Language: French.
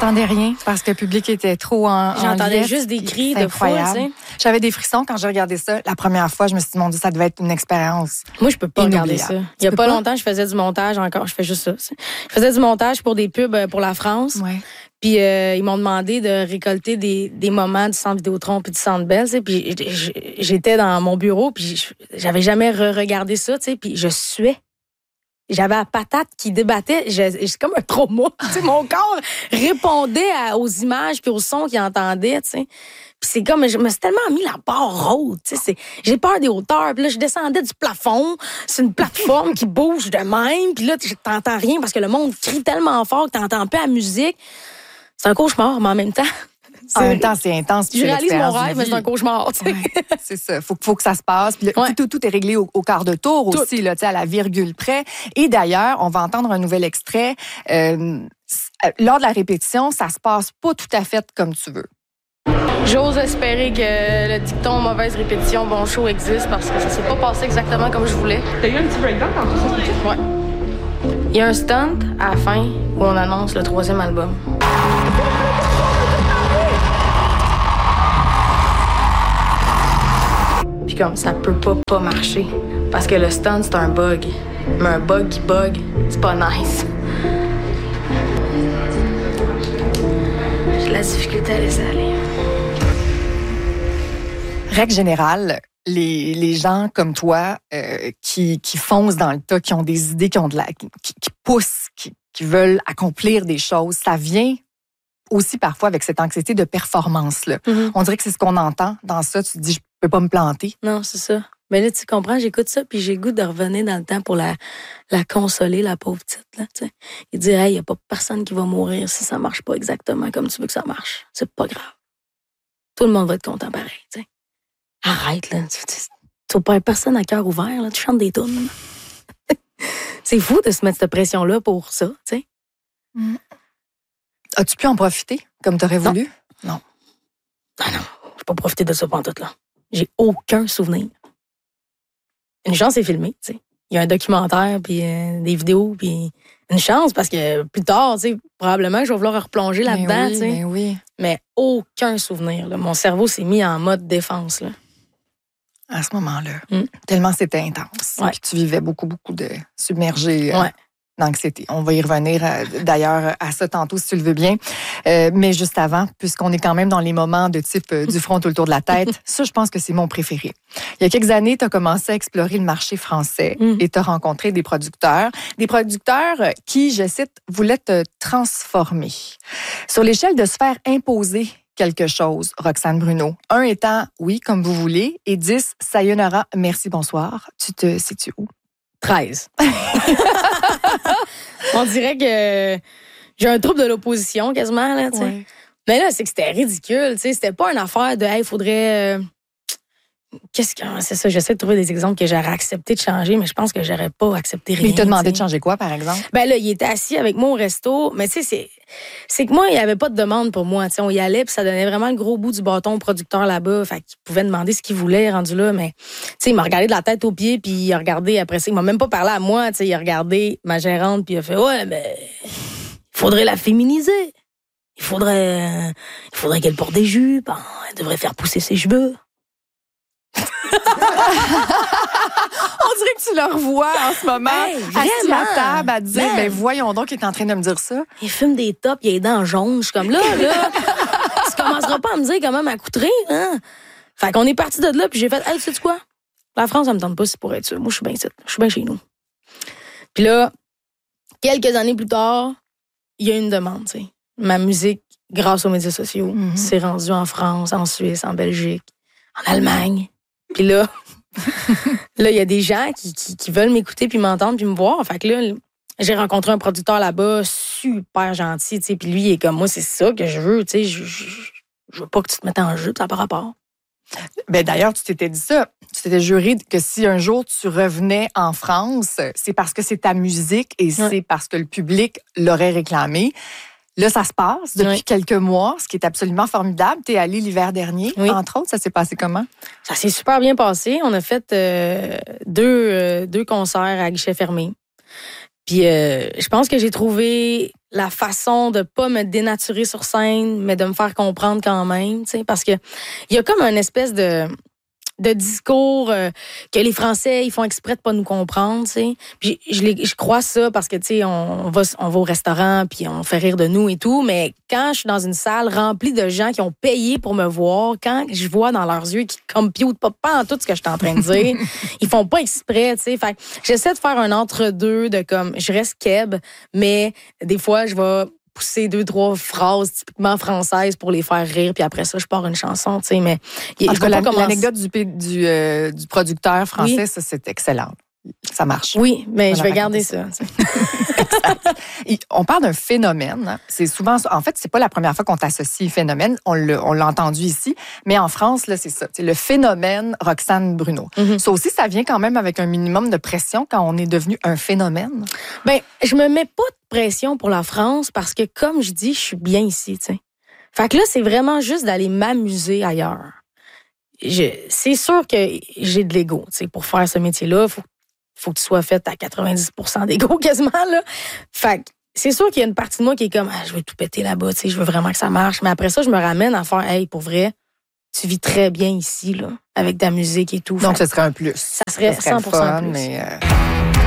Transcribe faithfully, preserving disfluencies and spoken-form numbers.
J'entendais rien parce que le public était trop en J'entendais en juste des cris de foule, tu sais. J'avais des frissons quand j'ai regardé ça. La première fois, je me suis dit, mon Dieu, ça devait être une expérience. Moi, je peux pas regarder ça. Il y a pas, pas longtemps, je faisais du montage encore. Je fais juste ça. T'sais. Je faisais du montage pour des pubs pour la France. Ouais. Puis euh, ils m'ont demandé de récolter des, des moments du Centre Vidéotron puis du Centre Bell. Puis j'étais dans mon bureau, puis j'avais jamais re-regardé ça, tu sais. Puis je suais. J'avais la patate qui débattait. C'est comme un trauma. Mon corps répondait à, aux images puis aux sons qu'il entendait. T'sais. Puis c'est comme, je me suis tellement mis la barre haute. J'ai peur des hauteurs. Puis là, je descendais du plafond. C'est une plateforme qui bouge de même. Puis là, t'entends rien parce que le monde crie tellement fort que t'entends pas la musique. C'est un cauchemar, mais en même temps... En même temps, c'est intense. Je réalise mon rêve, mais c'est un cauchemar. Ouais, c'est ça. Faut, faut que ça se passe. Puis, ouais. tout, tout est réglé au, au quart de tour tout. aussi, là, à la virgule près. Et d'ailleurs, on va entendre un nouvel extrait. Euh, lors de la répétition, ça se passe pas tout à fait comme tu veux. J'ose espérer que le dicton mauvaise répétition, bon show existe parce que ça s'est pas passé exactement comme je voulais. T'as eu un petit breakdown dans tout ça, c'est Ouais. Il y a un stunt à la fin où on annonce le troisième album. Puis comme ça peut pas pas marcher parce que le stunt c'est un bug. Mais un bug qui bug, c'est pas nice. J'ai de la difficulté à laisser aller. Règle générale, les, les gens comme toi euh, qui, qui foncent dans le tas, qui ont des idées, qui ont de la, qui, qui poussent, qui, qui veulent accomplir des choses, ça vient aussi parfois avec cette anxiété de performance-là. Mm-hmm. On dirait que c'est ce qu'on entend dans ça. Tu te dis, je peux pas me planter. Non, c'est ça. Mais là, tu comprends, j'écoute ça, puis j'ai le goût de revenir dans le temps pour la, la consoler, la pauvre petite. Là, tu sais. Et dire, hey, il n'y a pas personne qui va mourir si ça marche pas exactement comme tu veux que ça marche. C'est pas grave. Tout le monde va être content pareil. Tu sais. Arrête, là. Tu, tu, tu pas personne à cœur ouvert, là. Tu chantes des tunes. C'est fou de se mettre cette pression-là pour ça, tu sais. Mm. As-tu pu en profiter comme tu aurais voulu? Non. Ah non, je n'ai pas profité de ça pantoute, là. J'ai aucun souvenir. Une chance, c'est filmé, tu sais. Il y a un documentaire, puis euh, des vidéos, puis une chance, parce que plus tard, tu sais, probablement que je vais vouloir replonger là-dedans, oui, tu sais. Mais oui. Mais aucun souvenir, là. Mon cerveau s'est mis en mode défense, là. À ce moment-là. Mm. Tellement c'était intense. Ouais. Puis tu vivais beaucoup, beaucoup de submergé. Euh, ouais. D'anxiété. On va y revenir euh, d'ailleurs à ça tantôt si tu le veux bien. Euh, mais juste avant, puisqu'on est quand même dans les moments de type euh, du front tout le tour de la tête, ça, je pense que c'est mon préféré. Il y a quelques années, tu as commencé à explorer le marché français mm. et tu as rencontré des producteurs. Des producteurs qui, je cite, voulaient te transformer. Sur l'échelle de se faire imposer quelque chose, Roxane Bruno. Un étant, oui, comme vous voulez, et dix, sayonara, merci, bonsoir. Tu te situes où? treize. On dirait que j'ai un trouble de l'opposition quasiment, là, tu sais. Ouais. Mais là, c'est que c'était ridicule, tu sais. C'était pas une affaire de, hey, il faudrait... Euh... Qu'est-ce que... C'est ça, j'essaie de trouver des exemples que j'aurais accepté de changer, mais je pense que j'aurais pas accepté rien. Mais il t'a demandé t'sais. de changer quoi, par exemple? Ben là, il était assis avec moi au resto, mais tu sais, c'est... c'est que moi, il y avait pas de demande pour moi, tu sais. On y allait, puis ça donnait vraiment le gros bout du bâton au producteur là-bas, fait qu'il pouvait demander ce qu'il voulait, rendu là, mais tu sais, il m'a regardé de la tête aux pieds, puis il a regardé après ça. Il m'a même pas parlé à moi, tu sais. Il a regardé ma gérante, puis il a fait, ouais, mais il faudrait la féminiser. Il faudrait, il faudrait qu'elle porte des jupes, hein. Elle devrait faire pousser ses cheveux. On dirait que tu le revois en ce moment, hey, assis à table à dire, ben voyons donc, il est en train de me dire ça. Il fume des tops, il a les dents jaunes. Je suis comme là, là, tu commenceras pas à me dire comment m'accoutrer, hein? Fait qu'on est parti de là, puis j'ai fait, hey, tu sais quoi? La France, ça me tente pas si pour être sûr. Moi, je suis bien ici. Je suis bien chez nous. Puis là, quelques années plus tard, il y a une demande, tu sais. Ma musique, grâce aux médias sociaux, mm-hmm. s'est rendue en France, en Suisse, en Belgique, en Allemagne. Puis là, là, il y a des gens qui, qui, qui veulent m'écouter puis m'entendre puis me voir. Fait que là, j'ai rencontré un producteur là-bas super gentil, tu sais. Puis lui, il est comme moi, c'est ça que je veux, tu sais. Je, je, je veux pas que tu te mettes en jeu, ça par rapport. Ben d'ailleurs, tu t'étais dit ça. Tu t'étais juré que si un jour tu revenais en France, c'est parce que c'est ta musique et ouais. c'est parce que le public l'aurait réclamé. Là, ça se passe depuis oui. quelques mois, ce qui est absolument formidable. Tu es allé l'hiver dernier, oui. entre autres. Ça s'est passé comment? Ça s'est super bien passé. On a fait euh, deux, euh, deux concerts à guichet fermé. Puis euh, je pense que j'ai trouvé la façon de pas me dénaturer sur scène, mais de me faire comprendre quand même, tu sais, parce que il y a comme une espèce de de discours euh, que les Français ils font exprès de pas nous comprendre, tu sais. Puis je, je, je crois ça parce que tu sais on, on va on va au restaurant puis on fait rire de nous et tout, mais quand je suis dans une salle remplie de gens qui ont payé pour me voir, quand je vois dans leurs yeux qu'ils computent pas pas en tout ce que je suis en train de dire, ils font pas exprès, tu sais. Fait que j'essaie de faire un entre-deux de comme je reste keb, mais des fois je vais pousser deux, trois phrases typiquement françaises pour les faire rire, puis après ça, je pars une chanson, tu sais, mais... En tout cas, la, commencer... l'anecdote du, du, euh, du producteur français, oui. Ça, c'est excellent. Ça marche. Oui, mais je vais garder ça. ça. On parle d'un phénomène. Hein. C'est souvent... En fait, c'est pas la première fois qu'on t'associe phénomène. On l'a, on l'a entendu ici. Mais en France, là, c'est ça. C'est le phénomène Roxane Bruno. Mm-hmm. Ça aussi, ça vient quand même avec un minimum de pression quand on est devenu un phénomène. Bien, je me mets pas de pression pour la France parce que, comme je dis, je suis bien ici, tu sais. Fait que là, c'est vraiment juste d'aller m'amuser ailleurs. Je, c'est sûr que j'ai de l'ego, tu sais, pour faire ce métier-là. Faut faut que tu sois faite à quatre-vingt-dix pour cent d'ego quasiment, là. Fait que c'est sûr qu'il y a une partie de moi qui est comme, ah, je veux tout péter là-bas, tu sais, je veux vraiment que ça marche. Mais après ça, je me ramène à faire, hey, pour vrai, tu vis très bien ici, là, avec ta musique et tout. Donc, fait, ce serait un plus. Ça serait, ça serait cent pour cent fun, plus. Mais euh...